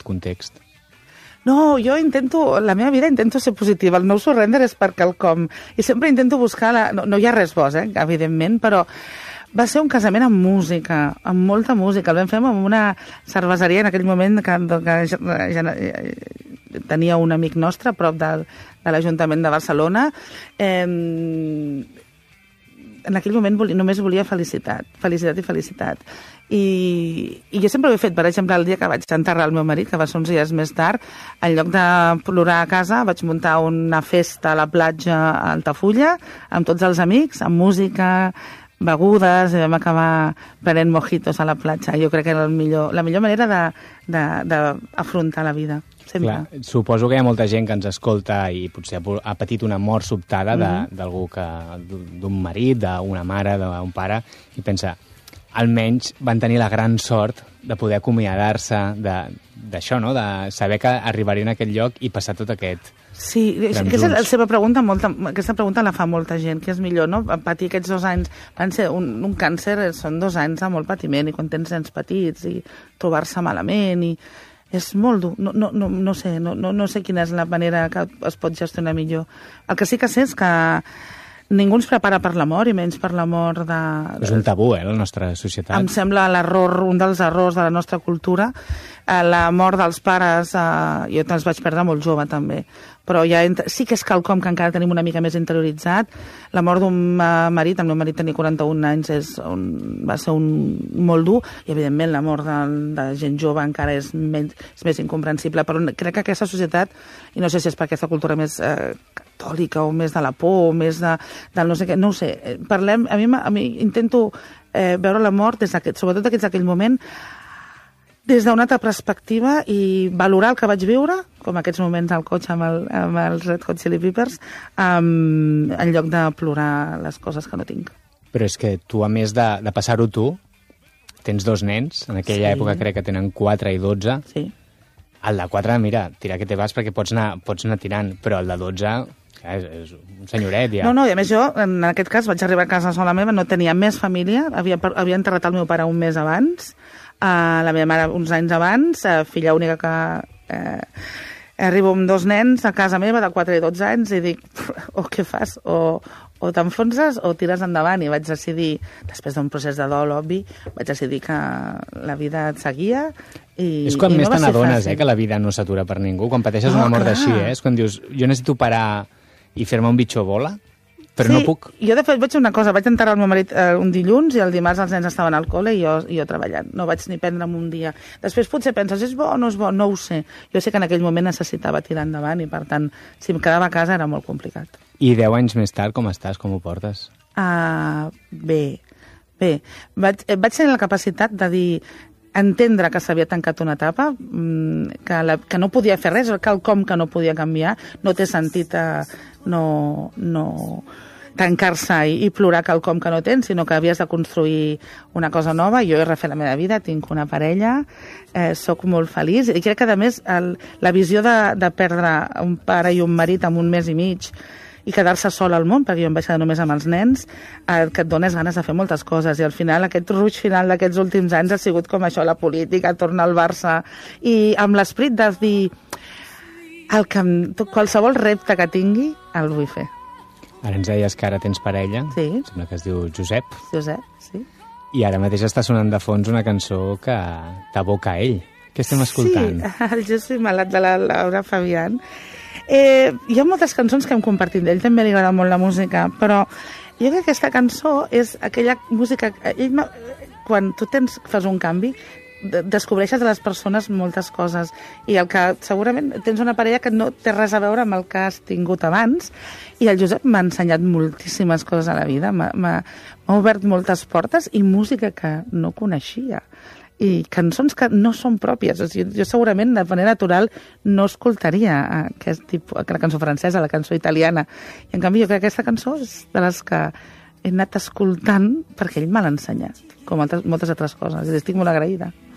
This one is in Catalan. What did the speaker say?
context. No, jo la meva vida intento ser positiva. El No Surrender és per quelcom. I sempre intento buscar... No hi ha res bo, evidentment, però va ser un casament amb música, amb molta música. El vam fer amb una cerveseria en aquell moment que tenia un amic nostre a prop de l'Ajuntament de Barcelona. En aquell moment només volia felicitat i felicitat. I jo sempre ho he fet, per exemple, el dia que vaig enterrar el meu marit, que va ser uns dies més tard, en lloc de plorar a casa, vaig muntar una festa a la platja a Altafulla, amb tots els amics, amb música, begudes, i vam acabar prenent mojitos a la platja. Jo crec que era la millor manera d'afrontar la vida. Clar, suposo que hi ha molta gent que ens escolta i potser ha patit una mort sobtada d'algú d'un marit, d'una mare, d'un pare, i pensa, almenys van tenir la gran sort de poder acomiadar-se d'això, no? De saber que arribarien a aquest lloc i passar tot aquest... Sí, aquesta és la seva pregunta, aquesta pregunta la fa molta gent, que és millor, no? Patir aquests 2 anys, van ser un càncer, són 2 anys de molt patiment, i quan tens nens petits, i trobar-se malament, i és molt dur. No sé quina és la manera que es pot gestionar millor. El que sí que sé és que ningú ens prepara per la mort, i menys per la mort de... És un tabú, la nostra societat. Em sembla un dels errors de la nostra cultura. La mort dels pares, jo els vaig perdre molt jove, també. Però sí que és quelcom que encara tenim una mica més interioritzat. La mort d'un marit, el meu marit tenia 41 anys, va ser molt dur, i evidentment la mort de gent jove encara és més incomprensible. Però crec que aquesta societat, i no sé si és per aquesta cultura més catòlica, o més de la por, o més del no sé què, no ho sé. Parlem, a mi intento veure la mort, sobretot d'aquell moment, des d'una altra perspectiva, i valorar el que vaig viure, com aquests moments al cotxe amb els Red Hot Chili Peppers, en lloc de plorar les coses que no tinc. Però és que tu, a més de passar-ho tu, tens 2 nens, en aquella època crec que tenen 4 i 12. Sí. El de 4, mira, tira que te vas perquè pots anar tirant, però el de 12... és un senyoret, ja. No, i a més jo, en aquest cas, vaig arribar a casa sola meva, no tenia més família, havia enterrat el meu pare un mes abans, la meva mare uns anys abans, filla única que arribo amb 2 nens a casa meva de 4 i 12 anys i dic, què fas? O t'enfonses o tires endavant, i vaig decidir, després d'un procés de dol obvi, vaig decidir que la vida et seguia i és quan i més no te n'adones, que la vida no s'atura per ningú, quan pateixes una mort així, és quan dius, jo necessito parar i fer-me un bitxo bola, però no puc. Jo de fet vaig fer una cosa, vaig enterrar el meu marit un dilluns i el dimarts els nens estaven al col·le i jo treballant. No vaig ni prendre'm un dia. Després potser penses, és bo o no és bo? No ho sé. Jo sé que en aquell moment necessitava tirar endavant i, per tant, si em quedava a casa era molt complicat. I 10 anys més tard, com estàs? Com ho portes? Bé. Vaig tenir la capacitat de dir, entendre que s'havia tancat una etapa, que no podia fer res, quelcom que no podia canviar, no té sentit no tancar-se i plorar quelcom que no tens, sinó que havies de construir una cosa nova. Jo he refet la meva vida, tinc una parella, sóc molt feliç, i crec que, a més, la visió de perdre un pare i un marit en un mes i mig i quedar-se sol al món, perquè jo em vaig quedar només amb els nens, que et dones ganes de fer moltes coses, i al final aquest ruig final d'aquests últims anys ha sigut com això, la política, tornar al Barça, i amb l'esprit de dir qualsevol repte que tingui el vull fer. Ara ens deies que ara tens parella, sí. Sembla que es diu Josep. Josep, sí. I ara mateix està sonant de fons una cançó que t'aboca a ell. Què estem escoltant? Sí, el Jo soy malat de la Laura Fabián. Hi ha moltes cançons que hem compartit d'ell, també li agrada molt la música, però jo crec que aquesta cançó és aquella música... Quan tu fas un canvi, descobreixes de les persones moltes coses, i el que segurament tens una parella que no té res a veure amb el que has tingut abans, i el Josep m'ha ensenyat moltíssimes coses a la vida, m'ha obert moltes portes i música que no coneixia, i cançons que no són pròpies. Jo segurament de manera natural no escoltaria aquest tipus, la cançó francesa, la cançó italiana, i en canvi jo crec que aquesta cançó és de les que he anat escoltant perquè ell me l'ha ensenyat, com moltes altres coses, i estic molt agraïda.